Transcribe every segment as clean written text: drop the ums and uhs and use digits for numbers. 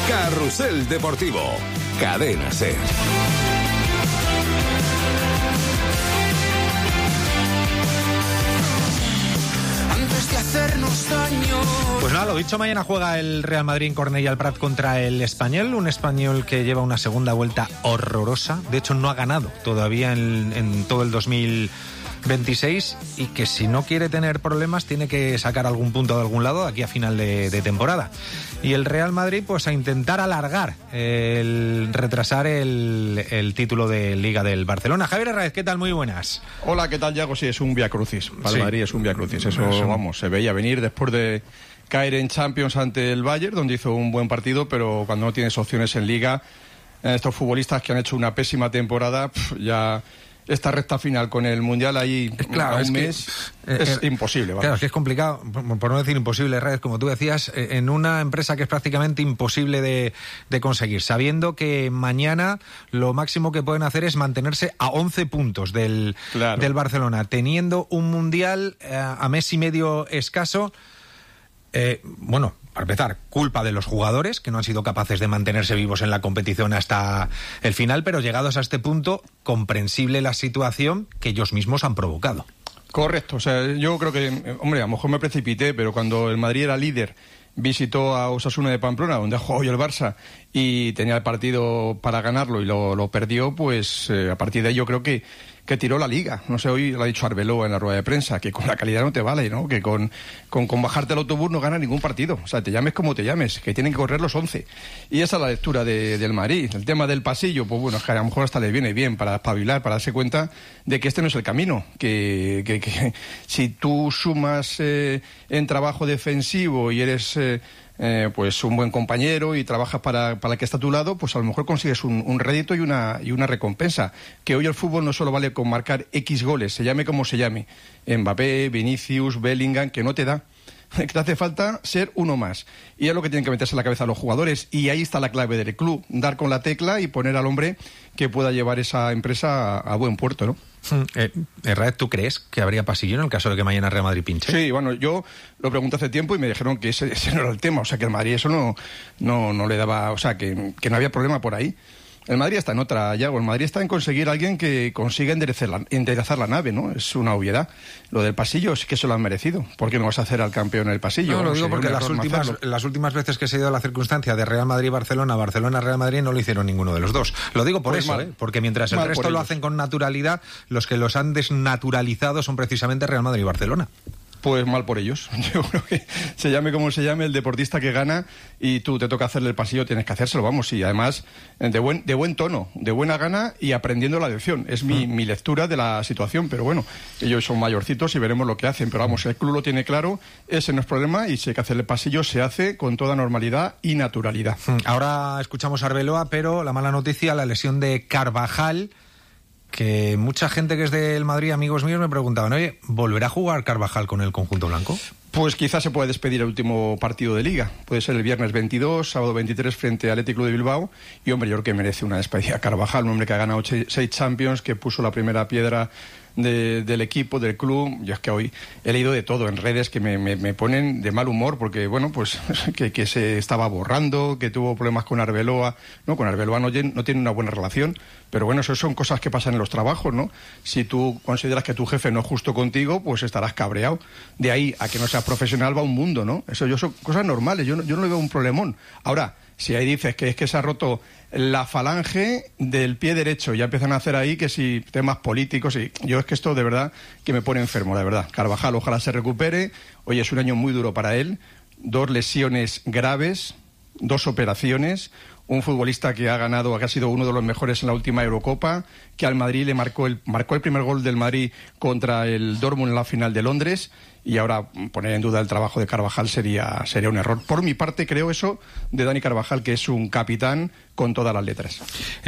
Carrusel Deportivo, Cadena SER. Pues nada, lo dicho, mañana juega el Real Madrid en Cornellà al Prat contra el Espanyol, un Espanyol que lleva una segunda vuelta horrorosa, de hecho no ha ganado todavía en todo el 2026 y que si no quiere tener problemas tiene que sacar algún punto de algún lado aquí a final de temporada. Y el Real Madrid pues a intentar alargar, retrasar el título de Liga del Barcelona. Javier Herráez, ¿qué tal? Muy buenas. Hola, ¿qué tal, Yago? Sí, es un viacrucis. Para el Madrid es un viacrucis. Eso, vamos, se veía venir después de caer en Champions ante el Bayern, donde hizo un buen partido, pero cuando no tienes opciones en Liga, estos futbolistas que han hecho una pésima temporada, ya... Esta recta final con el Mundial ahí a un mes es imposible. ¿Vale? Claro, es que es complicado, por no decir imposible, Red, como tú decías, en una empresa que es prácticamente imposible de conseguir, sabiendo que mañana lo máximo que pueden hacer es mantenerse a 11 puntos del Barcelona, teniendo un Mundial a mes y medio escaso. Bueno, para empezar, culpa de los jugadores que no han sido capaces de mantenerse vivos en la competición hasta el final, pero llegados a este punto, comprensible la situación que ellos mismos han provocado. Correcto, o sea, yo creo que, hombre, a lo mejor me precipité, pero cuando el Madrid era líder, visitó a Osasuna de Pamplona, donde ha jugado hoy el Barça, y tenía el partido para ganarlo y lo perdió, pues a partir de ahí yo creo que tiró la Liga. No sé, hoy lo ha dicho Arbeloa en la rueda de prensa, que con la calidad no te vale, ¿no? Que con bajarte el autobús no gana ningún partido. O sea, te llames como te llames, que tienen que correr los 11. Y esa es la lectura del Madrid. El tema del pasillo, pues bueno, es que a lo mejor hasta le viene bien para espabilar, para darse cuenta de que este no es el camino. Que si tú sumas en trabajo defensivo y eres... pues un buen compañero y trabajas para el que está a tu lado, pues a lo mejor consigues un rédito y una recompensa. Que hoy el fútbol no solo vale con marcar X goles, se llame como se llame, Mbappé, Vinicius, Bellingham, que no te da. Que te hace falta ser uno más. Y es lo que tienen que meterse en la cabeza los jugadores. Y ahí está la clave del club, dar con la tecla y poner al hombre que pueda llevar esa empresa a buen puerto, ¿no? Herráez, ¿tú crees que habría pasillo en el caso de que mañana Real Madrid pinche? Sí, bueno, yo lo pregunté hace tiempo y me dijeron que ese no era el tema, o sea, que el Madrid eso no le daba, o sea, que no había problema por ahí. El Madrid está en otra, Yago. El Madrid está en conseguir a alguien que consiga enderezar la nave, ¿no? Es una obviedad. Lo del pasillo es que se lo han merecido. ¿Por qué no vas a hacer al campeón en el pasillo? No, lo digo porque las últimas veces que se dio la circunstancia de Real Madrid-Barcelona, Barcelona-Real Madrid, no lo hicieron ninguno de los dos. Lo digo por eso, porque mientras el resto lo hacen con naturalidad, los que los han desnaturalizado son precisamente Real Madrid y Barcelona. Pues mal por ellos. Yo creo que se llame como se llame, el deportista que gana y tú te toca hacerle el pasillo, tienes que hacérselo, vamos, y además de buen tono, de buena gana y aprendiendo la lección. Es mi lectura de la situación, pero bueno, ellos son mayorcitos y veremos lo que hacen, pero vamos, el club lo tiene claro, ese no es problema y si hay que hacerle el pasillo, se hace con toda normalidad y naturalidad. Ahora escuchamos a Arbeloa, pero la mala noticia, la lesión de Carvajal, que mucha gente que es del Madrid, amigos míos, me preguntaban, oye, ¿volverá a jugar Carvajal con el conjunto blanco? Pues quizás se puede despedir el último partido de Liga. Puede ser el viernes 22, sábado 23 frente al Athletic Club de Bilbao. Y hombre, yo creo que merece una despedida Carvajal, un hombre que ha ganado 6 Champions, que puso la primera piedra del equipo, del club. Yo es que hoy he leído de todo en redes que me ponen de mal humor porque, bueno, pues que se estaba borrando, que tuvo problemas con Arbeloa. No, con Arbeloa no tiene una buena relación, pero bueno, eso son cosas que pasan en los trabajos, ¿no? Si tú consideras que tu jefe no es justo contigo, pues estarás cabreado. De ahí a que no seas profesional va un mundo, ¿no? Eso son cosas normales, yo no le veo un problemón. Ahora, si ahí dices que es que se ha roto la falange del pie derecho, ya empiezan a hacer ahí que si temas políticos, y yo es que esto de verdad que me pone enfermo, la verdad. Carvajal ojalá se recupere, hoy es un año muy duro para él, 2 lesiones graves, 2 operaciones, un futbolista que ha ganado, que ha sido uno de los mejores en la última Eurocopa, que al Madrid le marcó el primer gol del Madrid contra el Dortmund en la final de Londres, y ahora poner en duda el trabajo de Carvajal sería un error. Por mi parte creo eso de Dani Carvajal, que es un capitán con todas las letras.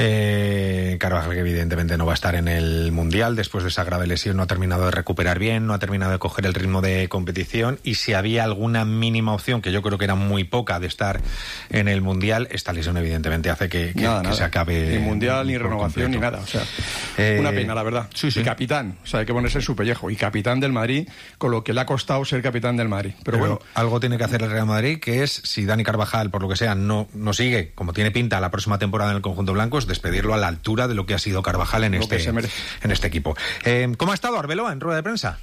Carvajal, que evidentemente no va a estar en el Mundial después de esa grave lesión, no ha terminado de recuperar bien, no ha terminado de coger el ritmo de competición, y si había alguna mínima opción, que yo creo que era muy poca, de estar en el Mundial, esta lesión evidentemente hace que se acabe. Ni Mundial, ni renovación, ni nada. O sea, una pena, la verdad. Sí. Y capitán, o sea, hay que ponerse en su pellejo. Y capitán del Madrid, con lo que le ha costado ser capitán del Madrid. Pero bueno, algo tiene que hacer el Real Madrid, que es, si Dani Carvajal, por lo que sea, no sigue como tiene pinta la próxima temporada en el conjunto blanco, es despedirlo a la altura de lo que ha sido Carvajal en este equipo. ¿Cómo ha estado Arbeloa en rueda de prensa?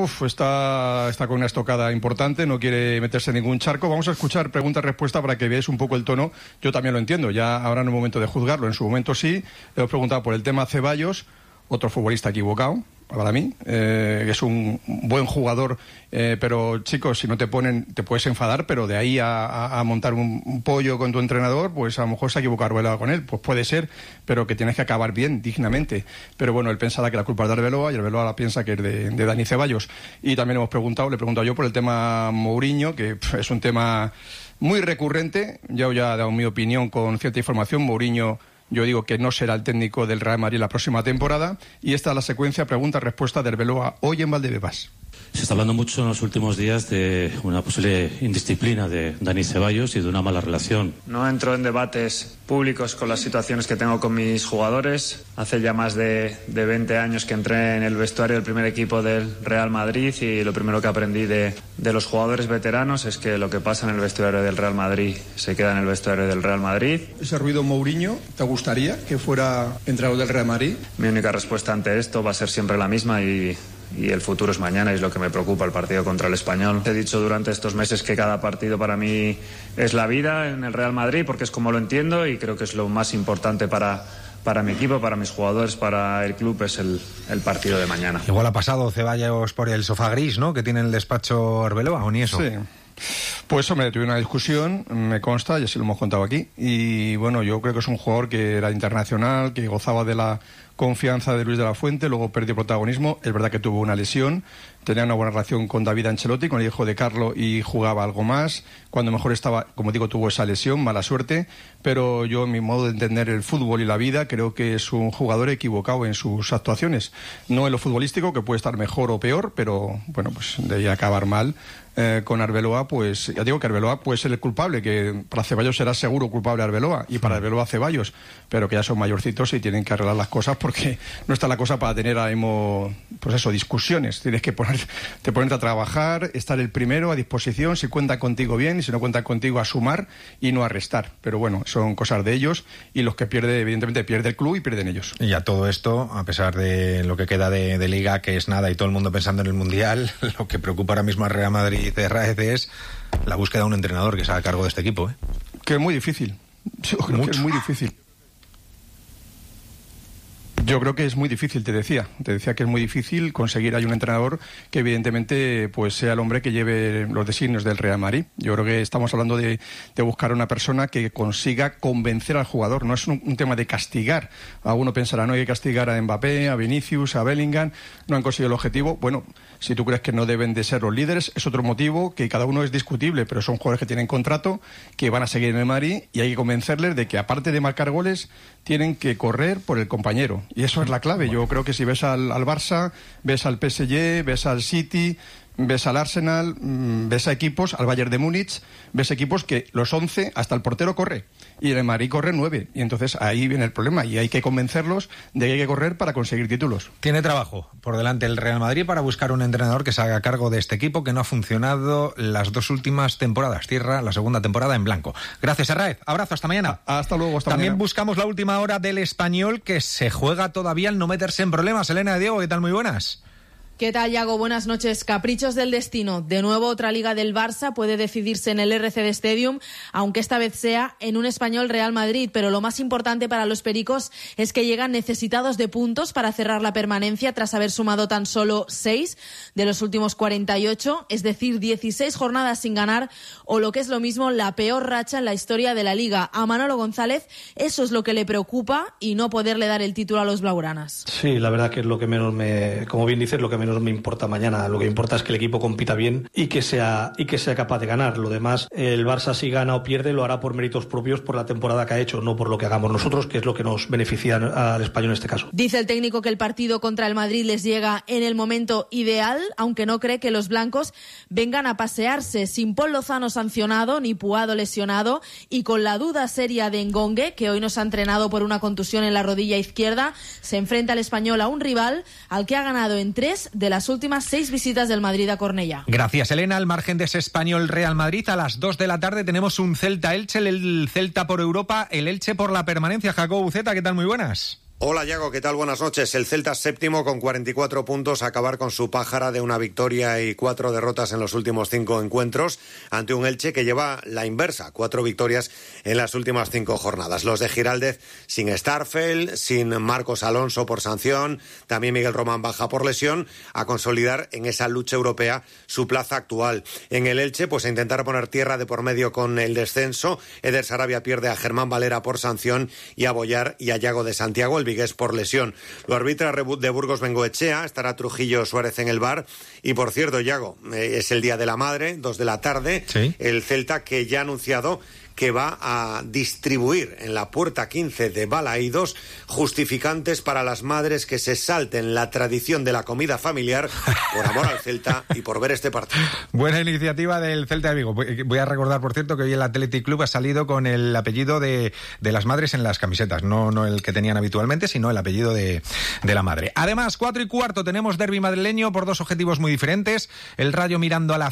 Está con una estocada importante, no quiere meterse en ningún charco. Vamos a escuchar pregunta-respuesta para que veáis un poco el tono. Yo también lo entiendo, ya ahora no es momento de juzgarlo, en su momento sí. Le he preguntado por el tema Ceballos, otro futbolista equivocado para mí, es un buen jugador, pero chicos, si no te ponen, te puedes enfadar, pero de ahí a montar un pollo con tu entrenador, pues a lo mejor se ha equivocado Arbeloa con él, pues puede ser, pero que tienes que acabar bien, dignamente. Pero bueno, él pensará que la culpa es de Arbeloa y Arbeloa la piensa que es de Dani Ceballos. Y también le he preguntado yo por el tema Mourinho, que es un tema muy recurrente. Yo ya he dado mi opinión con cierta información. Mourinho, yo digo que no será el técnico del Real Madrid la próxima temporada, y esta es la secuencia pregunta-respuesta de Arbeloa hoy en Valdebebas. Se está hablando mucho en los últimos días de una posible indisciplina de Dani Ceballos y de una mala relación. No entro en debates públicos con las situaciones que tengo con mis jugadores. Hace ya más de 20 años que entré en el vestuario del primer equipo del Real Madrid, y lo primero que aprendí de los jugadores veteranos es que lo que pasa en el vestuario del Real Madrid se queda en el vestuario del Real Madrid. ¿Ese ruido Mourinho te gustaría que fuera entrenador del Real Madrid? Mi única respuesta ante esto va a ser siempre la misma, y el futuro es mañana, y es lo que me preocupa, el partido contra el Español. He dicho durante estos meses que cada partido para mí es la vida en el Real Madrid, porque es como lo entiendo, y creo que es lo más importante para mi equipo, para mis jugadores, para el club, es el partido de mañana. Igual ha pasado Ceballos por el sofá gris, ¿no?, que tiene en el despacho Arbeloa, ¿o ni eso? Sí. Pues hombre, tuve una discusión, me consta, y así lo hemos contado aquí, y bueno, yo creo que es un jugador que era internacional, que gozaba de la confianza de Luis de la Fuente, luego perdió protagonismo. Es verdad que tuvo una lesión, tenía una buena relación con David Ancelotti, con el hijo de Carlo, y jugaba algo más. Cuando mejor estaba, como digo, tuvo esa lesión, mala suerte, pero yo, en mi modo de entender el fútbol y la vida, creo que es un jugador equivocado en sus actuaciones. No en lo futbolístico, que puede estar mejor o peor, pero bueno, pues de acabar mal. Con Arbeloa, pues ya digo que Arbeloa puede ser el culpable, que para Ceballos será seguro culpable Arbeloa, y para Arbeloa Ceballos, pero que ya son mayorcitos y tienen que arreglar las cosas, porque no está la cosa para tener ahora mismo, pues eso, discusiones. Tienes que ponerte a trabajar, estar el primero a disposición, si cuentan contigo bien, y si no cuentan contigo, a sumar y no a restar. Pero bueno, son cosas de ellos, y los que pierden, evidentemente, pierde el club y pierden ellos. Y a todo esto, a pesar de lo que queda de Liga, que es nada, y todo el mundo pensando en el Mundial, lo que preocupa ahora mismo al Real Madrid de Raez es la búsqueda de un entrenador que se haga cargo de este equipo, ¿eh? Que es muy difícil. Yo creo que es muy difícil. Yo creo que es muy difícil, te decía que es muy difícil conseguir un entrenador que evidentemente pues sea el hombre que lleve los designios del Real Madrid. Yo creo que estamos hablando de buscar a una persona que consiga convencer al jugador, no es un tema de castigar. Alguno pensará, no hay que castigar a Mbappé, a Vinicius, a Bellingham, no han conseguido el objetivo. Bueno, si tú crees que no deben de ser los líderes, es otro motivo, que cada uno es discutible, pero son jugadores que tienen contrato, que van a seguir en el Madrid, y hay que convencerles de que, aparte de marcar goles, tienen que correr por el compañero. Y eso es la clave. Yo creo que si ves al Barça, ves al PSG, ves al City, ves al Arsenal, ves a equipos, al Bayern de Múnich, ves equipos que los 11, hasta el portero corre, y el Madrid corre 9, y entonces ahí viene el problema, y hay que convencerlos de que hay que correr para conseguir títulos. Tiene trabajo por delante el Real Madrid para buscar un entrenador que se haga cargo de este equipo, que no ha funcionado las 2 últimas temporadas. Cierra la segunda temporada en blanco. Gracias, Arraez. Abrazo, hasta mañana. Hasta luego, hasta También mañana. Buscamos la última hora del Español, que se juega todavía el no meterse en problemas. Elena de Diego, ¿qué tal? Muy buenas. ¿Qué tal, Yago? Buenas noches. Caprichos del destino. De nuevo, otra liga del Barça puede decidirse en el RCD Stadium, aunque esta vez sea en un Español Real Madrid. Pero lo más importante para los pericos es que llegan necesitados de puntos para cerrar la permanencia, tras haber sumado tan solo 6 de los últimos 48, es decir, 16 jornadas sin ganar, o lo que es lo mismo, la peor racha en la historia de la liga. A Manolo González eso es lo que le preocupa, y no poderle dar el título a los blaugranas. Sí, la verdad que es lo que menos como bien dices, lo que menos me importa mañana. Lo que importa es que el equipo compita bien y que sea capaz de ganar. Lo demás, el Barça, si gana o pierde, lo hará por méritos propios, por la temporada que ha hecho, no por lo que hagamos nosotros, que es lo que nos beneficia al Español en este caso. Dice el técnico que el partido contra el Madrid les llega en el momento ideal, aunque no cree que los blancos vengan a pasearse, sin Paul Lozano sancionado ni Puado lesionado, y con la duda seria de Ngongue, que hoy nos ha entrenado por una contusión en la rodilla izquierda. Se enfrenta al Español a un rival al que ha ganado en 3 de las últimas 6 visitas del Madrid a Cornellá. Gracias, Elena. Al margen de ese Español Real Madrid, a las 2 de la tarde tenemos un Celta-Elche, el Celta por Europa, el Elche por la permanencia. Jacobo Buceta, ¿qué tal? Muy buenas. Hola, Yago, ¿qué tal? Buenas noches. El Celta séptimo con 44 puntos, a acabar con su pájara de una victoria y 4 derrotas en los últimos 5 encuentros, ante un Elche que lleva la inversa, 4 victorias en las últimas 5 jornadas. Los de Giraldez sin Starfel, sin Marcos Alonso por sanción, también Miguel Román baja por lesión, a consolidar en esa lucha europea su plaza actual. En el Elche, pues a intentar poner tierra de por medio con el descenso. Eder Sarabia pierde a Germán Valera por sanción y a Boyar y a Yago de Santiago, el Vigués por lesión. Lo arbitra de Burgos Bengoechea, estará Trujillo Suárez en el VAR. Y por cierto, Yago, es el Día de la Madre, 2 de la tarde. ¿Sí? El Celta que ya ha anunciado que va a distribuir en la puerta 15 de Balaídos justificantes para las madres que se salten la tradición de la comida familiar por amor al Celta y por ver este partido. Buena iniciativa del Celta de Vigo. Voy a recordar, por cierto, que hoy el Athletic Club ha salido con el apellido de las madres en las camisetas, no el que tenían habitualmente, sino el apellido de la madre. Además, 4:15 tenemos derbi madrileño por 2 objetivos muy diferentes. El Rayo mirando a las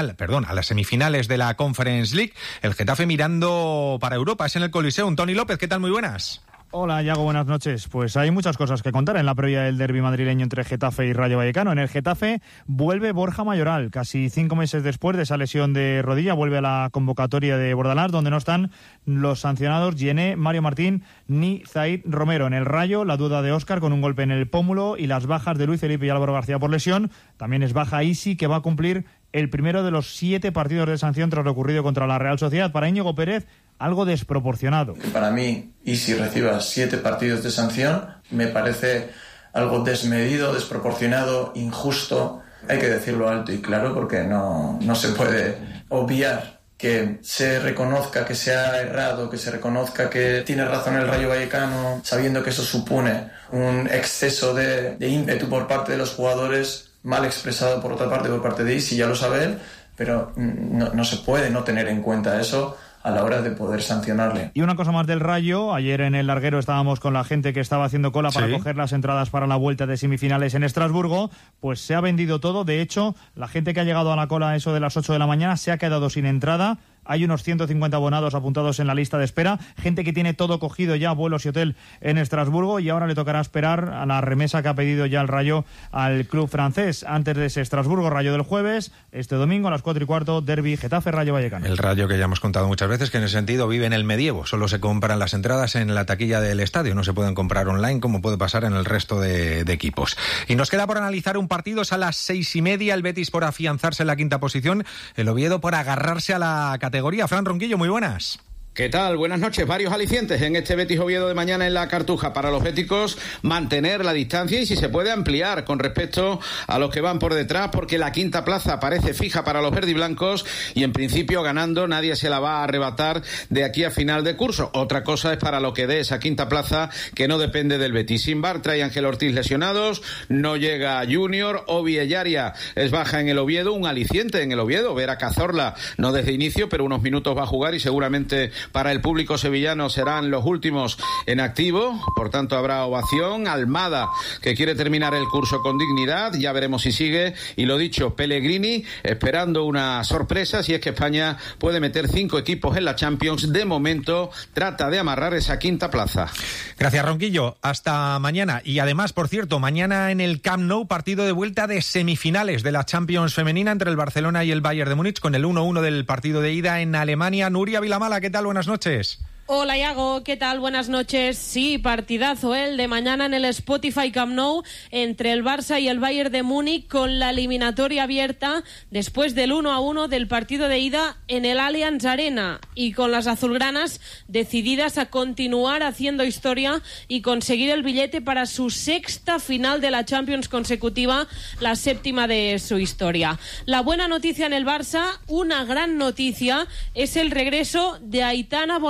semifinales de la Conference League, el Getafe mirando para Europa, es en el Coliseum. Tony López, ¿qué tal? Muy buenas. Hola, Yago, buenas noches. Pues hay muchas cosas que contar en la previa del derbi madrileño entre Getafe y Rayo Vallecano. En el Getafe vuelve Borja Mayoral, casi 5 meses después de esa lesión de rodilla, vuelve a la convocatoria de Bordalás, donde no están los sancionados Yené, Mario Martín ni Zaid Romero. En el Rayo, la duda de Óscar con un golpe en el pómulo y las bajas de Luis Felipe y Álvaro García por lesión. También es baja Isi, que va a cumplir el primero de los 7 partidos de sanción tras lo ocurrido contra la Real Sociedad. Para Íñigo Pérez, algo desproporcionado. Para mí, Isi reciba 7 partidos de sanción, me parece algo desmedido, desproporcionado, injusto. Hay que decirlo alto y claro, porque no se puede obviar que se reconozca que se ha errado, que se reconozca que tiene razón el Rayo Vallecano, sabiendo que eso supone un exceso de ímpetu por parte de los jugadores, mal expresado por otra parte por parte de Isi, ya lo sabe él, pero no se puede no tener en cuenta eso a la hora de poder sancionarle. Y una cosa más del Rayo, ayer en el larguero estábamos con la gente que estaba haciendo cola para coger las entradas para la vuelta de semifinales en Estrasburgo, pues se ha vendido todo. De hecho, la gente que ha llegado a la cola a eso de las 8 de la mañana se ha quedado sin entrada. Hay unos 150 abonados apuntados en la lista de espera, gente que tiene todo cogido ya, vuelos y hotel en Estrasburgo, y ahora le tocará esperar a la remesa que ha pedido ya el Rayo al club francés. Antes de ese Estrasburgo Rayo del jueves, este domingo a las 4:15, derbi Getafe Rayo Vallecano. El Rayo, que ya hemos contado muchas veces que en ese sentido vive en el medievo, solo se compran las entradas en la taquilla del estadio, no se pueden comprar online como puede pasar en el resto de equipos. Y nos queda por analizar un partido, es a las 6:30, el Betis por afianzarse en la 5ª posición, el Oviedo por agarrarse a la categoría. Fran Ronquillo, muy buenas. ¿Qué tal? Buenas noches. Varios alicientes en este Betis Oviedo de mañana en la Cartuja. Para los béticos, mantener la distancia y si se puede ampliar con respecto a los que van por detrás, porque la 5ª plaza parece fija para los verdiblancos y en principio ganando nadie se la va a arrebatar de aquí a final de curso. Otra cosa es para lo que dé esa 5ª plaza, que no depende del Betis. Sin Bartra y Ángel Ortiz lesionados, no llega Junior, Obi Ellaria es baja en el Oviedo, un aliciente en el Oviedo, ver a Cazorla, no desde inicio, pero unos minutos va a jugar y seguramente para el público sevillano serán los últimos en activo, por tanto habrá ovación. Almada, que quiere terminar el curso con dignidad, ya veremos si sigue, y lo dicho, Pellegrini esperando una sorpresa, si es que España puede meter 5 equipos en la Champions. De momento trata de amarrar esa 5ª plaza. Gracias, Ronquillo, hasta mañana. Y además, por cierto, mañana en el Camp Nou, partido de vuelta de semifinales de la Champions femenina entre el Barcelona y el Bayern de Múnich, con el 1-1 del partido de ida en Alemania. Nuria Vilamala, ¿qué tal? Buenas noches. Hola, Iago, ¿qué tal? Buenas noches. Sí, partidazo el de mañana en el Spotify Camp Nou entre el Barça y el Bayern de Múnich, con la eliminatoria abierta después del 1-1 del partido de ida en el Allianz Arena, y con las azulgranas decididas a continuar haciendo historia y conseguir el billete para su 6ª final de la Champions consecutiva, la 7ª de su historia. La buena noticia en el Barça, una gran noticia, es el regreso de Aitana Bonmatí,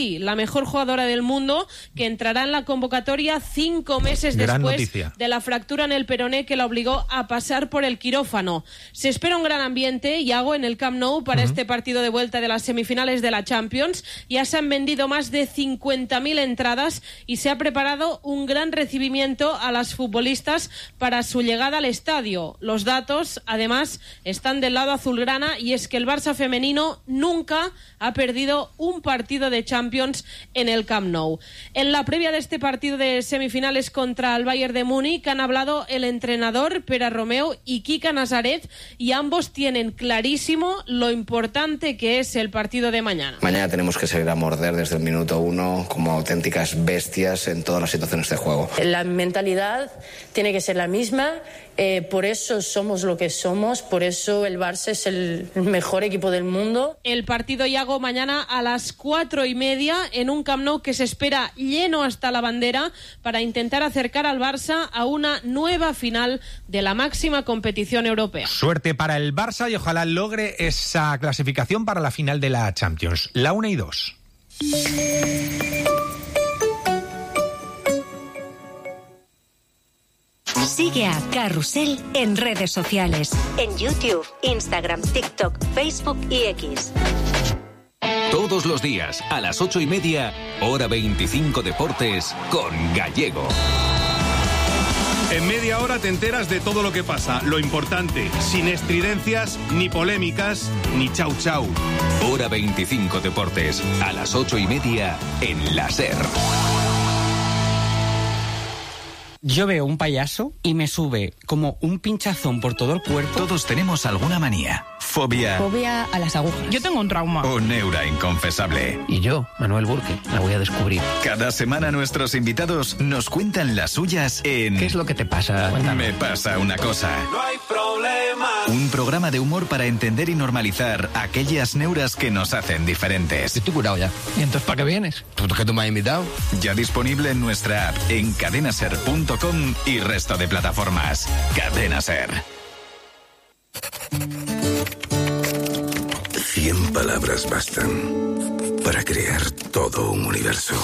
sí, la mejor jugadora del mundo, que entrará en la convocatoria 5 meses después de la fractura en el peroné que la obligó a pasar por el quirófano. Se espera un gran ambiente, Iago, en el Camp Nou para este partido de vuelta de las semifinales de la Champions. Ya se han vendido más de 50.000 entradas y se ha preparado un gran recibimiento a las futbolistas para su llegada al estadio. Los datos, además, están del lado azulgrana, y es que el Barça femenino nunca ha perdido un partido de Champions en el Camp Nou. En la previa de este partido de semifinales contra el Bayern de Múnich han hablado el entrenador Pere Romeu y Kika Nazaret, y ambos tienen clarísimo lo importante que es el partido de mañana. Mañana tenemos que salir a morder desde el minuto 1 como auténticas bestias en todas las situaciones de juego. La mentalidad tiene que ser la misma. Por eso somos lo que somos, por eso el Barça es el mejor equipo del mundo. El partido, Iago, mañana a las 4:30 en un Camp Nou que se espera lleno hasta la bandera para intentar acercar al Barça a una nueva final de la máxima competición europea. Suerte para el Barça y ojalá logre esa clasificación para la final de la Champions. La 1 y 2. Sigue a Carrusel en redes sociales, en YouTube, Instagram, TikTok, Facebook y X. Todos los días, a las 8:30, hora 25 Deportes, con Gallego. En media hora te enteras de todo lo que pasa, lo importante, sin estridencias, ni polémicas, ni chau chau. Hora 25 Deportes, a las 8:30, en la SER. Yo veo un payaso y me sube como un pinchazón por todo el cuerpo. Todos tenemos alguna manía. Fobia. Fobia a las agujas. Yo tengo un trauma. O neura inconfesable. Y yo, Manuel Burke, la voy a descubrir. Cada semana nuestros invitados nos cuentan las suyas en... ¿Qué es lo que te pasa? Cuéntame. Me pasa una cosa. No hay problema. Un programa de humor para entender y normalizar aquellas neuras que nos hacen diferentes. Estoy curado ya. ¿Y entonces para qué vienes? ¿Pues que tú me has invitado? Ya disponible en nuestra app, en cadenaser.com y resto de plataformas. Cadena Ser. 100 palabras bastan para crear todo un universo.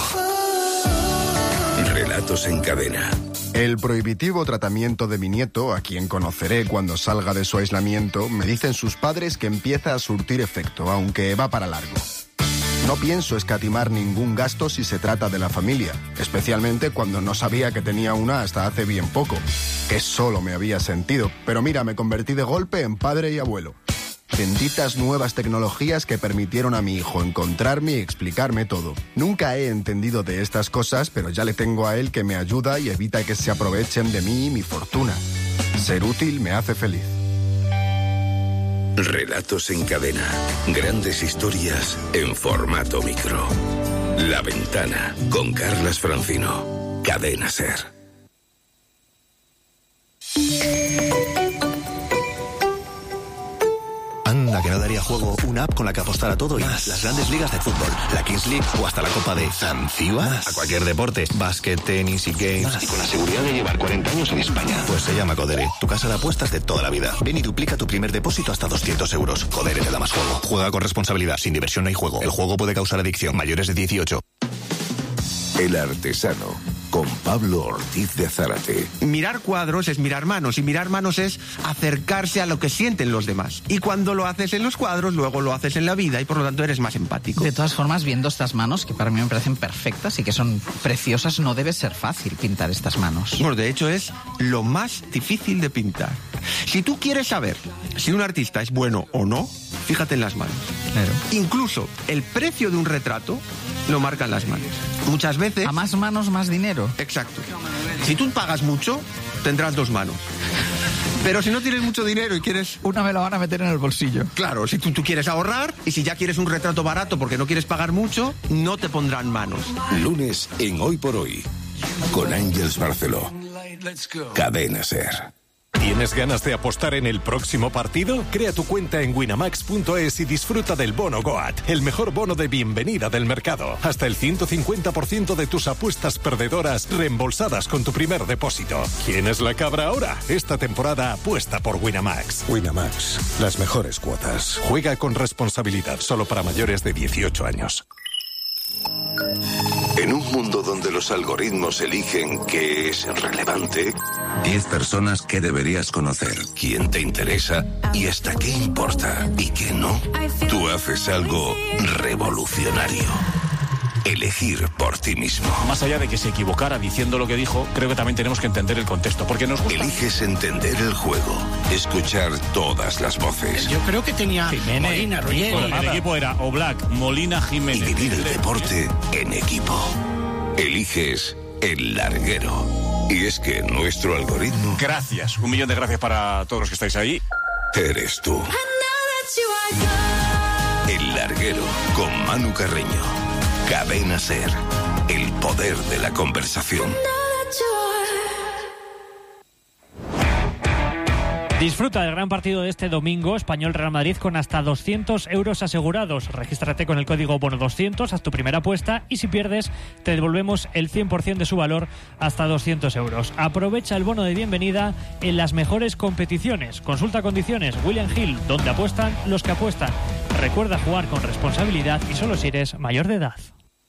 Relatos en cadena. El prohibitivo tratamiento de mi nieto, a quien conoceré cuando salga de su aislamiento, me dicen sus padres que empieza a surtir efecto, aunque va para largo. No pienso escatimar ningún gasto si se trata de la familia, especialmente cuando no sabía que tenía una hasta hace bien poco, que solo me había sentido. Pero mira, me convertí de golpe en padre y abuelo. Benditas nuevas tecnologías que permitieron a mi hijo encontrarme y explicarme todo. Nunca he entendido de estas cosas, pero ya le tengo a él que me ayuda y evita que se aprovechen de mí y mi fortuna. Ser útil me hace feliz. Relatos en cadena. Grandes historias en formato micro. La Ventana, con Carlas Francino. Cadena Ser. Anda, que no daría juego una app con la que apostar a todo y más. Las grandes ligas de fútbol, la Kings League o hasta la Copa de Zanzíbar. A cualquier deporte, básquet, tenis y games. Más. Y con la seguridad de llevar 40 años en España. Pues se llama Codere, tu casa de apuestas de toda la vida. Ven y duplica tu primer depósito hasta 200 euros. Codere te da más juego. Juega con responsabilidad, sin diversión no hay juego. El juego puede causar adicción. Mayores de 18. El Artesano, con Pablo Ortiz de Zárate. Mirar cuadros es mirar manos, y mirar manos es acercarse a lo que sienten los demás. Y cuando lo haces en los cuadros, luego lo haces en la vida, y por lo tanto eres más empático. De todas formas, viendo estas manos, que para mí me parecen perfectas y que son preciosas, no debe ser fácil pintar estas manos. Bueno, de hecho es lo más difícil de pintar. Si tú quieres saber si un artista es bueno o no, fíjate en las manos. Claro. Incluso el precio de un retrato lo marcan las manos. Muchas veces... A más manos, más dinero. Exacto. Si tú pagas mucho, tendrás dos manos. Pero si no tienes mucho dinero y quieres... Una me la van a meter en el bolsillo. Claro, si tú quieres ahorrar, y si ya quieres un retrato barato porque no quieres pagar mucho, no te pondrán manos. Lunes en Hoy por Hoy, con Ángeles Barceló. Cadena Ser. ¿Tienes ganas de apostar en el próximo partido? Crea tu cuenta en winamax.es y disfruta del bono Goat, el mejor bono de bienvenida del mercado. Hasta el 150% de tus apuestas perdedoras reembolsadas con tu primer depósito. ¿Quién es la cabra ahora? Esta temporada apuesta por Winamax. Winamax, las mejores cuotas. Juega con responsabilidad, solo para mayores de 18 años. En un mundo donde los algoritmos eligen qué es relevante, 10 personas que deberías conocer, quién te interesa y hasta qué importa y qué no. Tú haces algo revolucionario. Elegir por ti mismo. Más allá de que se equivocara diciendo lo que dijo, creo que también tenemos que entender el contexto, porque nos gusta. Eliges entender el juego, escuchar todas las voces. Yo creo que tenía Molina, Roger. El equipo era Oblak, Molina, Jiménez. Y vivir el deporte en equipo. Eliges El Larguero. Y es que nuestro algoritmo... Gracias, 1.000.000 de gracias para todos los que estáis ahí. Eres tú. El Larguero, con Manu Carreño. Cadena SER, el poder de la conversación. Disfruta del gran partido de este domingo, Español-Real Madrid, con hasta 200 euros asegurados. Regístrate con el código BONO200, haz tu primera apuesta y si pierdes, te devolvemos el 100% de su valor hasta 200 euros. Aprovecha el bono de bienvenida en las mejores competiciones. Consulta condiciones. William Hill, donde apuestan los que apuestan. Recuerda jugar con responsabilidad y solo si eres mayor de edad.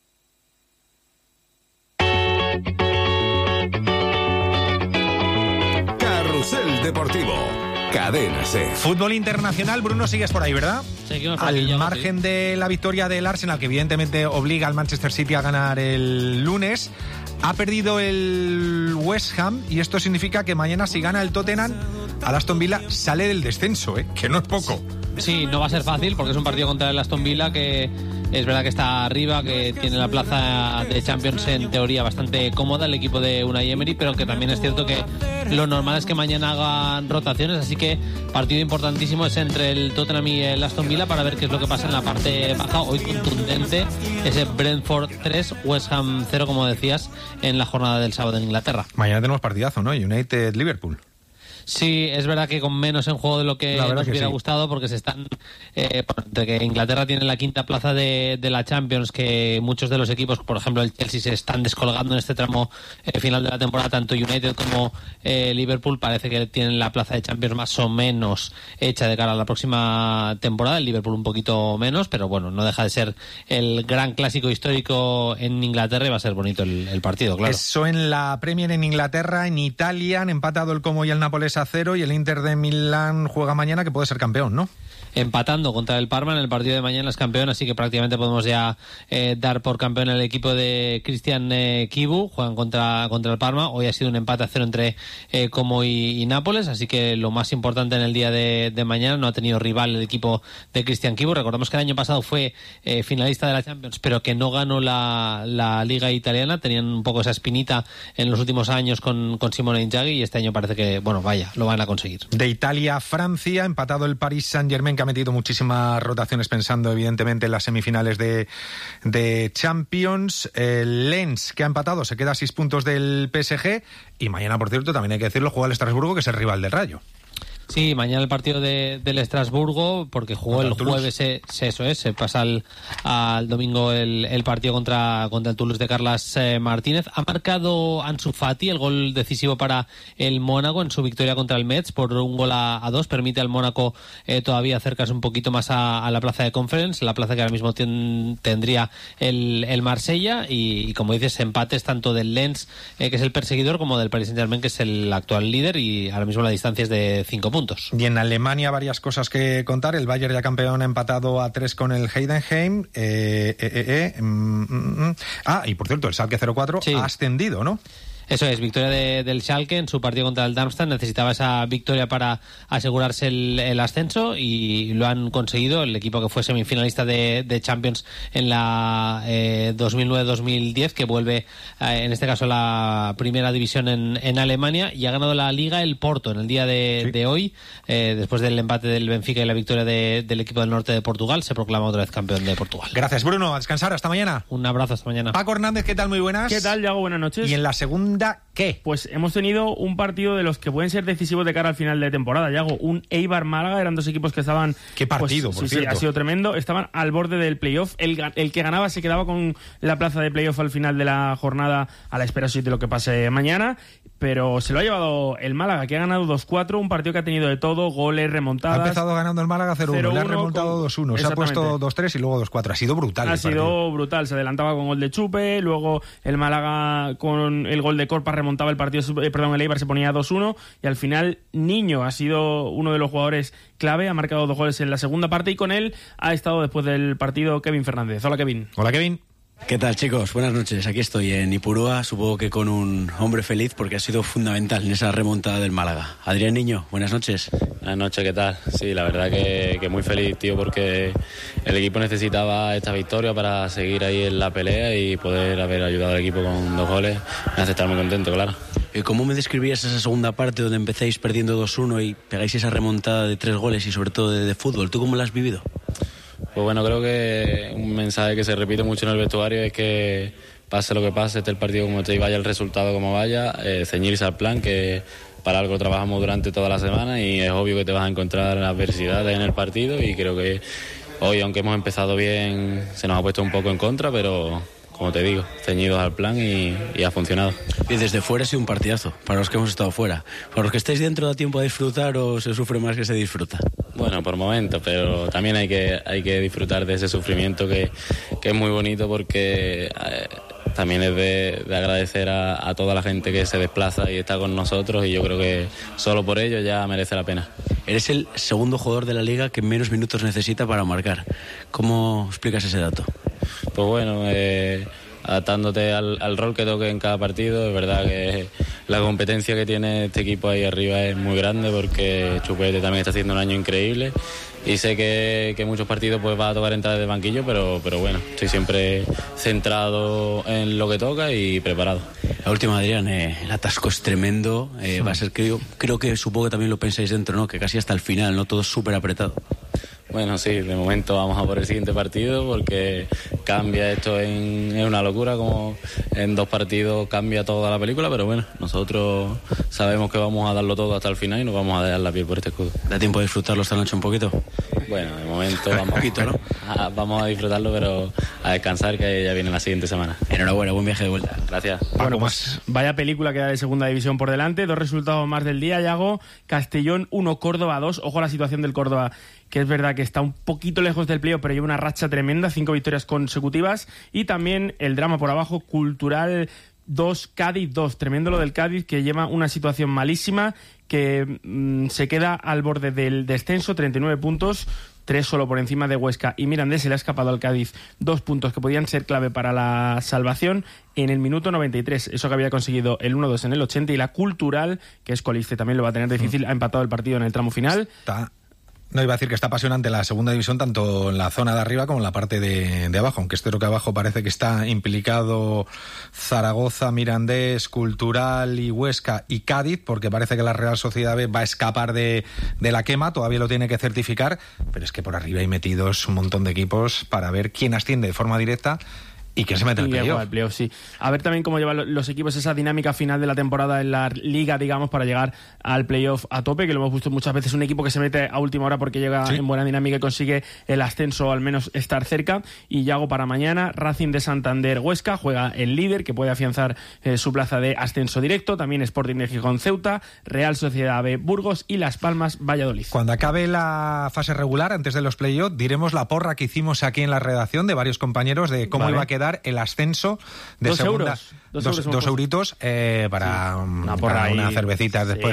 Carrusel Deportivo. Cadena SER. Fútbol internacional, Bruno, sigues por ahí, ¿verdad? Seguimos al margen de la victoria del Arsenal, que evidentemente obliga al Manchester City a ganar el lunes, ha perdido el West Ham y esto significa que mañana, si gana el Tottenham, al Aston Villa sale del descenso, que no es poco. Sí, no va a ser fácil porque es un partido contra el Aston Villa que es verdad que está arriba, que tiene la plaza de Champions en teoría bastante cómoda el equipo de Unai Emery, pero que también es cierto que lo normal es que mañana hagan rotaciones, así que partido importantísimo es entre el Tottenham y el Aston Villa para ver qué es lo que pasa en la parte baja. Hoy contundente ese Brentford 3, West Ham 0, como decías, en la jornada del sábado en Inglaterra. Mañana tenemos partidazo, ¿no? United-Liverpool. Sí, es verdad que con menos en juego de lo que nos hubiera gustado, porque se están entre que Inglaterra tiene la quinta plaza de la Champions, que muchos de los equipos, por ejemplo el Chelsea, se están descolgando en este tramo final de la temporada, tanto United como Liverpool parece que tienen la plaza de Champions más o menos hecha de cara a la próxima temporada. El Liverpool un poquito menos, pero bueno, no deja de ser el gran clásico histórico en Inglaterra y va a ser bonito el partido, claro. Eso en la Premier en Inglaterra. En Italia han empatado el Como y el Nápoles a 0 y el Inter de Milán juega mañana, que puede ser campeón, ¿no? Empatando contra el Parma en el partido de mañana es campeón, así que prácticamente podemos ya dar por campeón el equipo de Cristian Chivu. Juegan contra el Parma. Hoy ha sido un empate a 0 entre Como y Nápoles, así que lo más importante en el día de mañana, no ha tenido rival el equipo de Cristian Chivu. Recordemos que el año pasado fue finalista de la Champions, pero que no ganó la Liga Italiana. Tenían un poco esa espinita en los últimos años con Simone Inzaghi y este año parece que, bueno, vaya, lo van a conseguir. De Italia a Francia, empatado el Paris Saint-Germain, que ha metido muchísimas rotaciones pensando evidentemente en las semifinales de Champions. El Lens, que ha empatado, se queda a 6 puntos del PSG y mañana, por cierto, también hay que decirlo, juega el Estrasburgo, que es el rival del Rayo. Sí, mañana el partido del Estrasburgo, porque jugó el jueves, se pasa al domingo el partido contra el Toulouse de Carles Martínez. Ha marcado Ansu Fati el gol decisivo para el Mónaco en su victoria contra el Metz por 1-2. Permite al Mónaco todavía acercarse un poquito más a la plaza de Conference, la plaza que ahora mismo tendría el Marsella, y como dices, empates tanto del Lens, que es el perseguidor, como del Paris Saint-Germain, que es el actual líder, y ahora mismo la distancia es de 5 puntos. Y en Alemania varias cosas que contar. El Bayern, ya campeón, ha empatado a 3 con el Heidenheim. Y por cierto, el Schalke 04 ha ascendido, ¿no? Eso es, victoria del Schalke en su partido contra el Darmstadt. Necesitaba esa victoria para asegurarse el ascenso y lo han conseguido. El equipo que fue semifinalista de Champions en la 2009-2010, que vuelve en este caso a la primera división en Alemania, y ha ganado la Liga el Porto en el día de hoy. Después del empate del Benfica y la victoria del equipo del norte de Portugal, se proclama otra vez campeón de Portugal. Gracias, Bruno. A descansar. Hasta mañana. Un abrazo, hasta mañana. Paco Hernández, ¿qué tal? Muy buenas. ¿Qué tal, Yago? Buenas noches. Y en la segunda segunda, ¿qué? Pues hemos tenido un partido de los que pueden ser decisivos de cara al final de temporada, Yago. Un Eibar-Málaga, eran dos equipos que estaban... Qué partido, por cierto. Sí, ha sido tremendo. Estaban al borde del playoff. El que ganaba se quedaba con la plaza de playoff al final de la jornada, a la espera de lo que pase mañana. Pero se lo ha llevado el Málaga, que ha ganado 2-4, un partido que ha tenido de todo, goles, remontadas. Ha empezado ganando el Málaga 0-1, le ha remontado 2-1, se ha puesto 2-3 y luego 2-4. Ha sido brutal. Ha sido brutal, se adelantaba con gol de Chupe, luego el Málaga con el gol de Corpa remontaba el partido, el Eibar se ponía 2-1 y al final Niño ha sido uno de los jugadores clave, ha marcado 2 goles en la segunda parte y con él ha estado después del partido Kevin Fernández. Hola, Kevin. Hola, Kevin. ¿Qué tal, chicos? Buenas noches. Aquí estoy en Ipurúa, supongo que con un hombre feliz porque ha sido fundamental en esa remontada del Málaga. Adrián Niño, buenas noches. Buenas noches, ¿qué tal? Sí, la verdad que muy feliz, tío, porque el equipo necesitaba esta victoria para seguir ahí en la pelea y poder haber ayudado al equipo con 2 goles. Me hace estar muy contento, claro. ¿Cómo me describías esa segunda parte donde empezáis perdiendo 2-1 y pegáis esa remontada de 3 goles y sobre todo de fútbol? ¿Tú cómo la has vivido? Pues bueno, creo que un mensaje que se repite mucho en el vestuario es que pase lo que pase, esté el partido como esté y vaya el resultado como vaya, ceñirse al plan, que para algo trabajamos durante toda la semana y es obvio que te vas a encontrar adversidades en el partido y creo que hoy, aunque hemos empezado bien, se nos ha puesto un poco en contra, pero como te digo, ceñidos al plan y ha funcionado. Y desde fuera ha sido un partidazo, para los que hemos estado fuera. ¿Para los que estáis dentro da tiempo a disfrutar o se sufre más que se disfruta? Bueno, por momentos, pero también hay que disfrutar de ese sufrimiento que es muy bonito porque también es de agradecer a toda la gente que se desplaza y está con nosotros y yo creo que solo por ello ya merece la pena. Eres el segundo jugador de la Liga que menos minutos necesita para marcar. ¿Cómo explicas ese dato? Pues bueno, adaptándote al rol que toque en cada partido, es verdad que la competencia que tiene este equipo ahí arriba es muy grande porque Chupete también está haciendo un año increíble y sé que muchos partidos pues va a tocar entrar de banquillo, pero bueno, estoy siempre centrado en lo que toca y preparado. La última, Adrián, el atasco es tremendo, va a ser que yo creo que supongo que también lo pensáis dentro, ¿no? Que casi hasta el final, ¿no? Todo súper apretado. Bueno, sí, de momento vamos a por el siguiente partido porque cambia esto en una locura, como en 2 partidos cambia toda la película, pero bueno, nosotros sabemos que vamos a darlo todo hasta el final y nos vamos a dejar la piel por este escudo. ¿Da tiempo de disfrutarlo esta noche un poquito? Bueno, de momento vamos a disfrutarlo, pero a descansar que ya viene la siguiente semana. Enhorabuena, buen viaje de vuelta. Gracias. Bueno, pues vaya película que da de segunda división por delante, 2 resultados más del día, Yago. Castellón 1, Córdoba 2. Ojo a la situación del Córdoba, que es verdad que está un poquito lejos del playoff, pero lleva una racha tremenda, 5 victorias consecutivas. Y también el drama por abajo, Cultural 2, Cádiz 2. Tremendo lo del Cádiz, que lleva una situación malísima, que se queda al borde del descenso, 39 puntos, 3 solo por encima de Huesca. Y Mirandés se le ha escapado al Cádiz 2 puntos que podían ser clave para la salvación en el minuto 93. Eso que había conseguido el 1-2 en el 80. Y la Cultural, que es coliste, también lo va a tener difícil, ha empatado el partido en el tramo final. No, iba a decir que está apasionante la segunda división tanto en la zona de arriba como en la parte de abajo, aunque creo que abajo parece que está implicado Zaragoza, Mirandés, Cultural y Huesca y Cádiz, porque parece que la Real Sociedad B va a escapar de la quema, todavía lo tiene que certificar, pero es que por arriba hay metidos un montón de equipos para ver quién asciende de forma directa y quién se mete en el playoff. Sí. A ver también cómo llevan los equipos esa dinámica final de la temporada en la Liga, digamos, para llegar al playoff a tope, que lo hemos visto muchas veces, un equipo que se mete a última hora porque llega en buena dinámica y consigue el ascenso o al menos estar cerca. Y Yago, para mañana, Racing de Santander Huesca, juega el líder que puede afianzar su plaza de ascenso directo, también Sporting de Gijón Ceuta, Real Sociedad B Burgos y Las Palmas Valladolid. Cuando acabe la fase regular, antes de los playoffs, diremos la porra que hicimos aquí en la redacción de varios compañeros de cómo iba a quedar el ascenso de 2 segunda. euros. Dos euritos para una cervecita después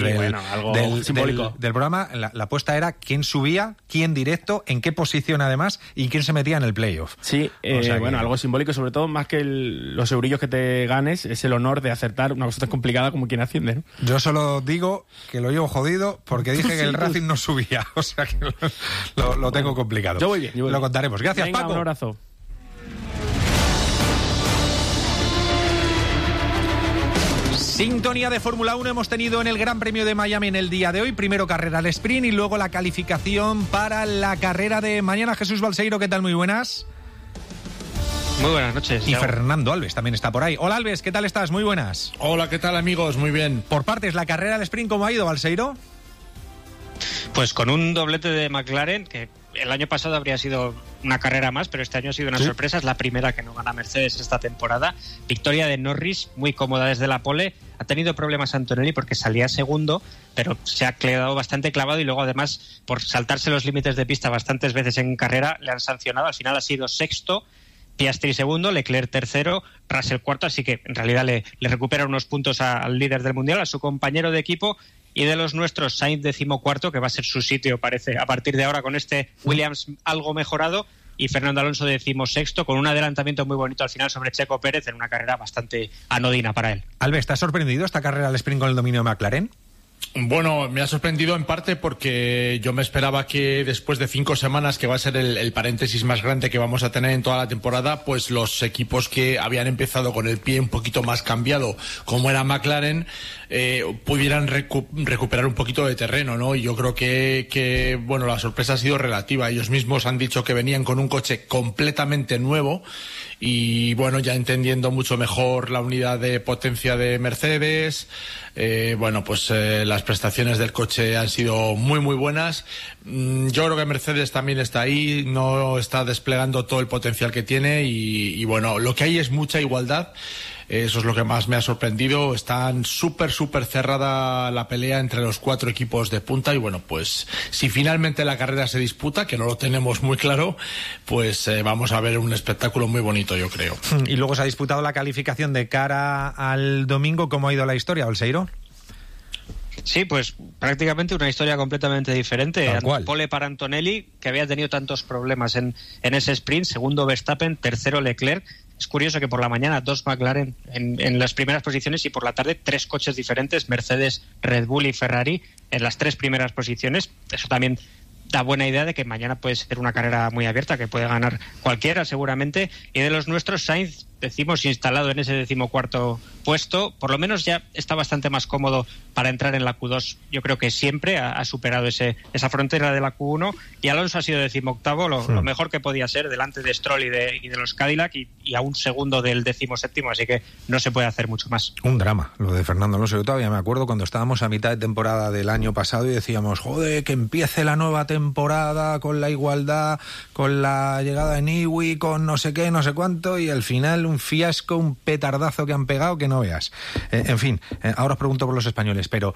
del programa. La apuesta era quién subía, quién directo, en qué posición además y quién se metía en el playoff. Sí, algo simbólico, sobre todo más que los eurillos que te ganes, es el honor de acertar una cosa tan complicada como quien asciende, ¿no? Yo solo digo que lo llevo jodido porque dije que el Racing no subía, o sea que lo tengo complicado. Yo voy bien. Lo contaremos. Gracias, Venga, Paco. Un abrazo. Sintonía de Fórmula 1 hemos tenido en el Gran Premio de Miami en el día de hoy. Primero carrera al sprint y luego la calificación para la carrera de mañana. Jesús Balseiro, ¿qué tal? Muy buenas. Muy buenas noches. Y Fernando Alves también está por ahí. Hola Alves, ¿qué tal estás? Muy buenas. Hola, ¿qué tal amigos? Muy bien. Por partes, la carrera del sprint, ¿cómo ha ido, Balseiro? Pues con un doblete de McLaren, que el año pasado habría sido una carrera más, pero este año ha sido una sorpresa. Es la primera que no gana Mercedes esta temporada. Victoria de Norris, muy cómoda desde la pole. Ha tenido problemas Antonelli porque salía segundo, pero se ha quedado bastante clavado y luego además por saltarse los límites de pista bastantes veces en carrera le han sancionado. Al final ha sido sexto, Piastri segundo, Leclerc tercero, Russell cuarto, así que en realidad le recupera unos puntos al líder del Mundial, a su compañero de equipo. Y de los nuestros, Sainz 14º, que va a ser su sitio, parece, a partir de ahora con este Williams algo mejorado, y Fernando Alonso 16º, con un adelantamiento muy bonito al final sobre Checo Pérez en una carrera bastante anodina para él. Alves, ¿te ha sorprendido esta carrera al sprint con el dominio de McLaren? Bueno, me ha sorprendido en parte porque yo me esperaba que después de 5 semanas, que va a ser el paréntesis más grande que vamos a tener en toda la temporada, pues los equipos que habían empezado con el pie un poquito más cambiado, como era McLaren, pudieran recuperar un poquito de terreno, ¿no? Y yo creo que bueno, la sorpresa ha sido relativa. Ellos mismos han dicho que venían con un coche completamente nuevo y bueno, ya entendiendo mucho mejor la unidad de potencia de Mercedes, bueno, pues las prestaciones del coche han sido muy muy buenas. Yo creo que Mercedes también está ahí, no está desplegando todo el potencial que tiene y bueno, lo que hay es mucha igualdad. Eso es lo que más me ha sorprendido. Están súper cerrada la pelea entre los 4 equipos de punta y bueno, pues si finalmente la carrera se disputa, que no lo tenemos muy claro, pues vamos a ver un espectáculo muy bonito, yo creo. Y luego se ha disputado la calificación de cara al domingo. ¿Cómo ha ido la historia, Balseiro? Sí, pues prácticamente una historia completamente diferente. Pole para Antonelli, que había tenido tantos problemas en ese sprint. Segundo Verstappen, tercero Leclerc. Es curioso que por la mañana 2 McLaren en las primeras posiciones y por la tarde 3 coches diferentes, Mercedes, Red Bull y Ferrari en las 3 primeras posiciones. Eso también da buena idea de que mañana puede ser una carrera muy abierta, que puede ganar cualquiera seguramente. Y de los nuestros, Sainz, decimos, instalado en ese 14º puesto, por lo menos ya está bastante más cómodo para entrar en la Q2. Yo creo que siempre ha superado esa frontera de la Q1 y Alonso ha sido 18º, lo mejor que podía ser, delante de Stroll y de los Cadillac y a un segundo del 17º, así que no se puede hacer mucho más. Un drama lo de Fernando Alonso. Yo todavía me acuerdo cuando estábamos a mitad de temporada del año pasado y decíamos, joder, que empiece la nueva temporada con la igualdad, con la llegada de Newey, con no sé qué, no sé cuánto, y al final un fiasco, un petardazo que han pegado que no veas. En fin, ahora os pregunto por los españoles, pero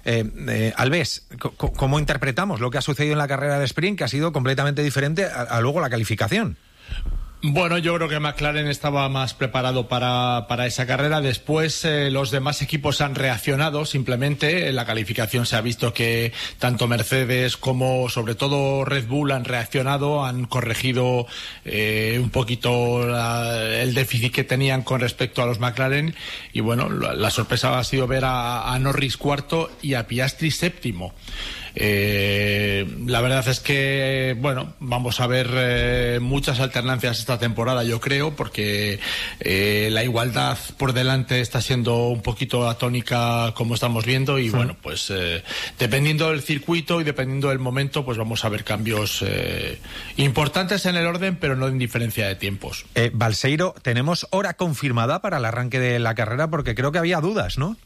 Alves, ¿cómo interpretamos lo que ha sucedido en la carrera de sprint, que ha sido completamente diferente a luego la calificación? Bueno, yo creo que McLaren estaba más preparado para esa carrera. Después los demás equipos han reaccionado simplemente. En la calificación se ha visto que tanto Mercedes como sobre todo Red Bull han reaccionado, han corregido un poquito el déficit que tenían con respecto a los McLaren. Y bueno, la sorpresa ha sido ver a Norris cuarto y a Piastri séptimo. La verdad es que, bueno, vamos a ver muchas alternancias esta temporada, yo creo, porque la igualdad por delante está siendo un poquito atónica, como estamos viendo, y bueno, pues dependiendo del circuito y dependiendo del momento, pues vamos a ver cambios importantes en el orden, pero no en diferencia de tiempos. Balseiro, ¿tenemos hora confirmada para el arranque de la carrera? Porque creo que había dudas, ¿no?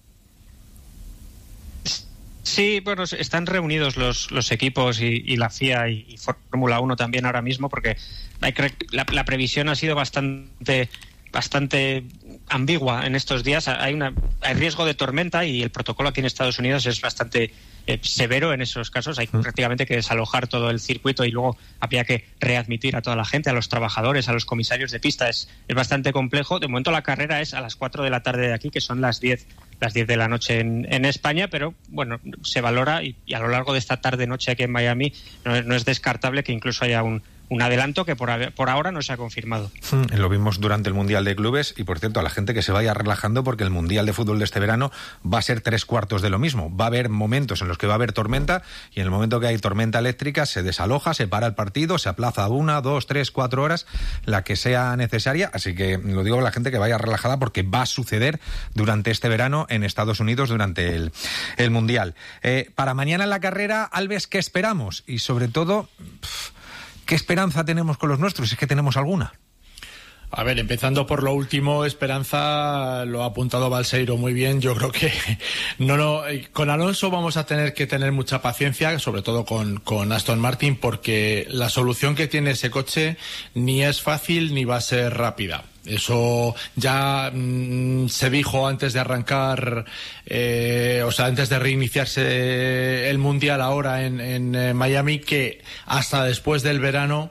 Sí, bueno, están reunidos los equipos y la FIA y Fórmula 1 también ahora mismo, porque la previsión ha sido bastante ambigua en estos días. Hay riesgo de tormenta y el protocolo aquí en Estados Unidos es bastante severo en esos casos. Hay prácticamente que desalojar todo el circuito y luego habría que readmitir a toda la gente, a los trabajadores, a los comisarios de pista. Es bastante complejo. De momento la carrera es a las 4 de la tarde de aquí, que son las 10 de la noche en España, pero bueno, se valora y a lo largo de esta tarde-noche aquí en Miami no es descartable que incluso haya un adelanto que por ahora no se ha confirmado. Lo vimos durante el Mundial de Clubes y, por cierto, a la gente que se vaya relajando porque el Mundial de Fútbol de este verano va a ser 3/4 de lo mismo. Va a haber momentos en los que va a haber tormenta y en el momento que hay tormenta eléctrica se desaloja, se para el partido, se aplaza 1, 2, 3, 4 horas, la que sea necesaria. Así que lo digo a la gente que vaya relajada porque va a suceder durante este verano en Estados Unidos durante el Mundial. Para mañana en la carrera, Alves, ¿qué esperamos? Y sobre todo, ¿qué esperanza tenemos con los nuestros? ¿Es que tenemos alguna? A ver, empezando por lo último, Esperanza, lo ha apuntado Balseiro muy bien. Yo creo que con Alonso vamos a tener que tener mucha paciencia, sobre todo con Aston Martin, porque la solución que tiene ese coche ni es fácil ni va a ser rápida. Eso ya se dijo antes de arrancar, antes de reiniciarse el Mundial ahora en Miami, que hasta después del verano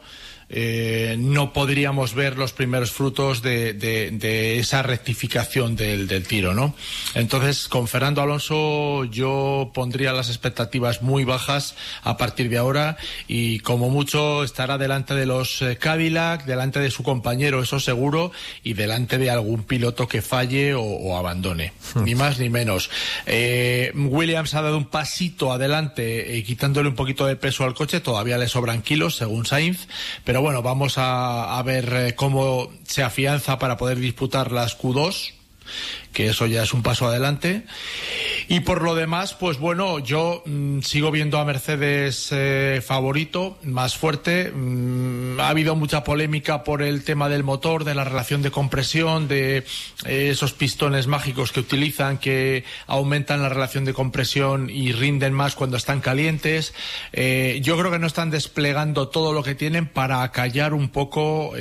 no podríamos ver los primeros frutos de esa rectificación del tiro, ¿no? Entonces, con Fernando Alonso yo pondría las expectativas muy bajas a partir de ahora, y como mucho estará delante de los Cadillac, delante de su compañero, eso seguro, y delante de algún piloto que falle o abandone, ni más ni menos. Williams ha dado un pasito adelante, quitándole un poquito de peso al coche, todavía le sobran kilos según Sainz, pero bueno, vamos a ver cómo se afianza para poder disputar las Q2, que eso ya es un paso adelante. Y por lo demás, pues bueno, yo sigo viendo a Mercedes favorito, más fuerte. Ha habido mucha polémica por el tema del motor, de la relación de compresión, de esos pistones mágicos que utilizan, que aumentan la relación de compresión y rinden más cuando están calientes. Yo creo que no están desplegando todo lo que tienen para acallar un poco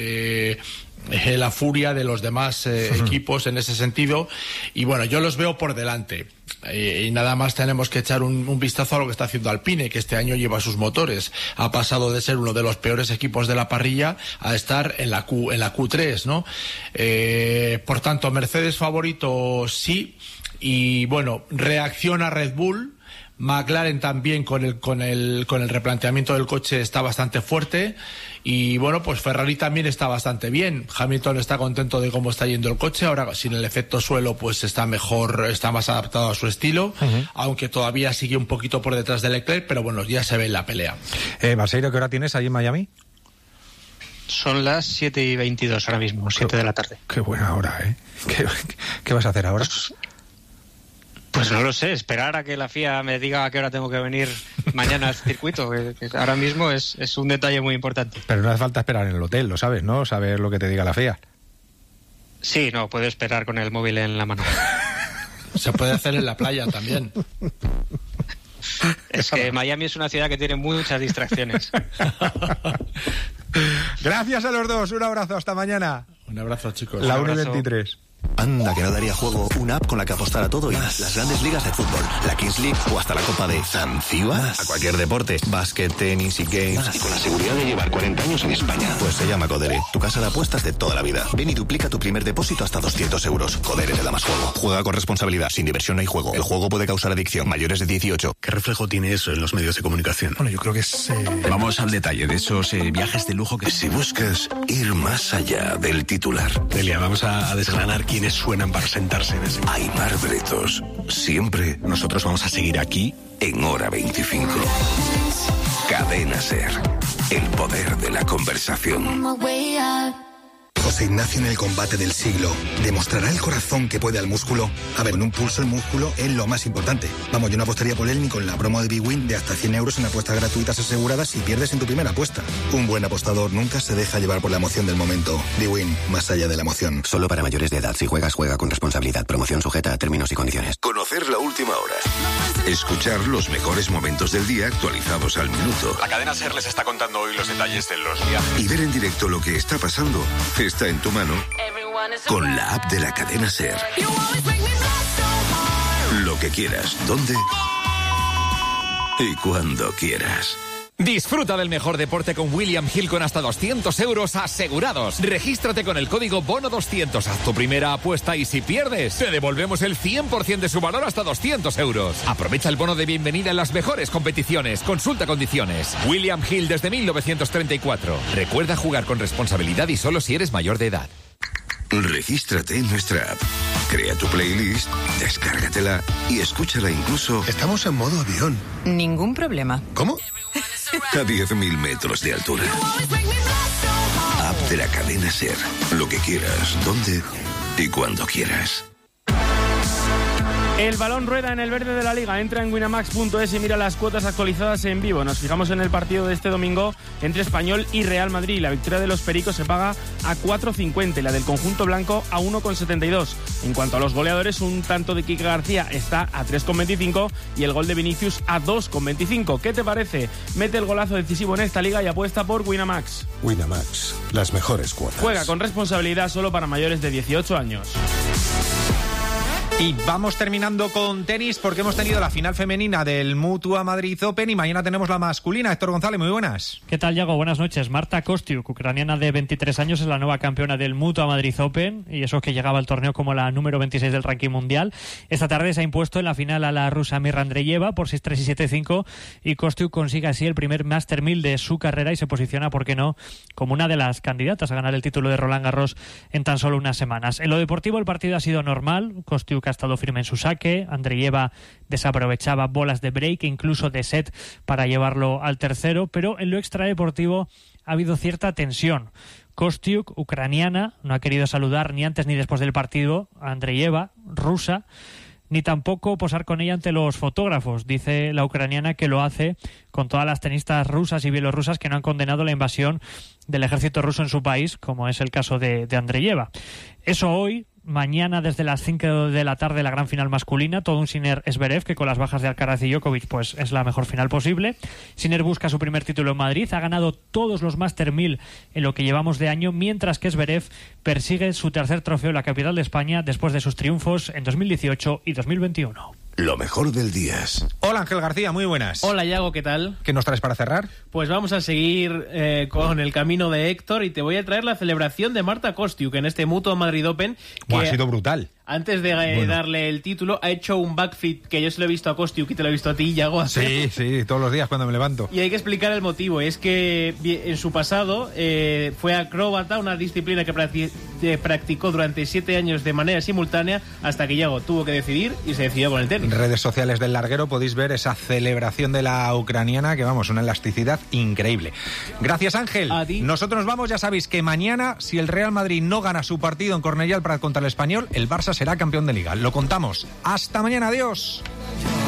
la furia de los demás equipos en ese sentido, y bueno, yo los veo por delante. Y nada más tenemos que echar un vistazo a lo que está haciendo Alpine, que este año lleva sus motores. Ha pasado de ser uno de los peores equipos de la parrilla a estar en la Q3, ¿no? Por tanto, Mercedes favorito sí, y bueno, reacciona Red Bull. McLaren también con el replanteamiento del coche está bastante fuerte, y bueno, pues Ferrari también está bastante bien. Hamilton está contento de cómo está yendo el coche, ahora sin el efecto suelo pues está mejor, está más adaptado a su estilo, aunque todavía sigue un poquito por detrás de Leclerc, pero bueno, ya se ve en la pelea. Balseiro, ¿qué hora tienes allí en Miami? Son las 7:22 ahora mismo, 7 de la tarde. Qué buena hora, ¿eh? ¿Qué vas a hacer ahora? Pues no lo sé, esperar a que la FIA me diga a qué hora tengo que venir mañana al circuito, que ahora mismo es un detalle muy importante. Pero no hace falta esperar en el hotel, lo sabes, ¿no? Saber lo que te diga la FIA. Sí, no, puedo esperar con el móvil en la mano. Se puede hacer en la playa también. Es que Miami es una ciudad que tiene muchas distracciones. Gracias a los dos, un abrazo, hasta mañana. Un abrazo, chicos. La 1:23. Anda, que no daría juego una app con la que apostar a todo y más. Las grandes ligas de fútbol, la Kings League o hasta la Copa de Zanzíbar. A cualquier deporte, básquet, tenis y games. Y con la seguridad de llevar 40 años en España. Pues se llama Codere, tu casa de apuestas de toda la vida. Ven y duplica tu primer depósito hasta 200 euros. Codere te da más juego. Juega con responsabilidad. Sin diversión no hay juego. El juego puede causar adicción. Mayores de 18. ¿Qué reflejo tiene eso en los medios de comunicación? Bueno, yo creo que es... Vamos al detalle de esos viajes de lujo que... Si buscas ir más allá del titular... Delia, vamos a desgranar quiénes suenan para sentarse en ese... Aimar Bretos, siempre... Nosotros vamos a seguir aquí... En Hora 25. Cadena SER. El poder de la conversación. José Ignacio en el combate del siglo. ¿Demostrará el corazón que puede al músculo? A ver, en un pulso el músculo es lo más importante. Vamos, yo no apostaría por él ni con la promo de Big Win de hasta 100 euros en apuestas gratuitas aseguradas si pierdes en tu primera apuesta. Un buen apostador nunca se deja llevar por la emoción del momento. Big Win, más allá de la emoción. Solo para mayores de edad. Si juegas, juega con responsabilidad. Promoción sujeta a términos y condiciones. Conocer la última hora. Escuchar los mejores momentos del día actualizados al minuto. La cadena SER les está contando hoy los detalles de los viajes. Y ver en directo lo que está pasando. Está en tu mano con la app de la cadena SER. Lo que quieras, dónde y cuando quieras. Disfruta del mejor deporte con William Hill con hasta 200 euros asegurados. Regístrate con el código BONO200. Haz tu primera apuesta y si pierdes, te devolvemos el 100% de su valor hasta 200 euros. Aprovecha el bono de bienvenida en las mejores competiciones. Consulta condiciones. William Hill desde 1934. Recuerda jugar con responsabilidad y solo si eres mayor de edad. Regístrate en nuestra app. Crea tu playlist, descárgatela y escúchala incluso... Estamos en modo avión. Ningún problema. ¿Cómo? A 10.000 metros de altura. App de la cadena SER. Lo que quieras, dónde y cuando quieras. El balón rueda en el verde de la Liga. Entra en winamax.es y mira las cuotas actualizadas en vivo. Nos fijamos en el partido de este domingo entre Español y Real Madrid. La victoria de los pericos se paga a 4,50 y la del conjunto blanco a 1,72. En cuanto a los goleadores, un tanto de Quique García está a 3,25 y el gol de Vinicius a 2,25. ¿Qué te parece? Mete el golazo decisivo en esta liga y apuesta por Winamax. Winamax, las mejores cuotas. Juega con responsabilidad, solo para mayores de 18 años. Y vamos terminando con tenis porque hemos tenido la final femenina del Mutua Madrid Open y mañana tenemos la masculina. Héctor González, muy buenas. ¿Qué tal, Yago? Buenas noches. Marta Kostyuk, ucraniana de 23 años, es la nueva campeona del Mutua Madrid Open y eso que llegaba al torneo como la número 26 del ranking mundial. Esta tarde se ha impuesto en la final a la rusa Mirra Andreeva por 6-3 y 7-5 y Kostyuk consigue así el primer Master 1000 de su carrera y se posiciona, ¿por qué no?, como una de las candidatas a ganar el título de Roland Garros en tan solo unas semanas. En lo deportivo el partido ha sido normal. Kostyuk ha estado firme en su saque, Andreeva desaprovechaba bolas de break, incluso de set, para llevarlo al tercero, pero en lo extradeportivo ha habido cierta tensión. Kostyuk, ucraniana, no ha querido saludar ni antes ni después del partido a Andreeva, rusa, ni tampoco posar con ella ante los fotógrafos. Dice la ucraniana que lo hace con todas las tenistas rusas y bielorrusas que no han condenado la invasión del ejército ruso en su país, como es el caso de Andreeva. Eso hoy. Mañana desde las 5 de la tarde la gran final masculina, todo un Sinner-Zverev que con las bajas de Alcaraz y Djokovic pues es la mejor final posible. Sinner busca su primer título en Madrid, ha ganado todos los Master 1000 en lo que llevamos de año, mientras que Zverev persigue su tercer trofeo en la capital de España después de sus triunfos en 2018 y 2021. Lo mejor del día. Hola Ángel García, muy buenas. Hola Yago, ¿qué tal? ¿Qué nos traes para cerrar? Pues vamos a seguir con el camino de Héctor y te voy a traer la celebración de Marta Kostyuk en este Mutua Madrid Open. Que ha sido brutal. Antes de darle el título, ha hecho un backflip que yo se lo he visto a Kostyuk y te lo he visto a ti, Yago. Sí, todos los días cuando me levanto. Y hay que explicar el motivo. Es que en su pasado fue acróbata, una disciplina que practicó durante 7 años de manera simultánea hasta que Yago tuvo que decidir y se decidió con el tenis. En redes sociales del larguero podéis ver esa celebración de la ucraniana que, vamos, una elasticidad increíble. Gracias, Ángel. A ti. Nosotros vamos, ya sabéis que mañana, si el Real Madrid no gana su partido en Cornellà al Prat contra el Español, el Barça será campeón de Liga. Lo contamos. Hasta mañana, adiós.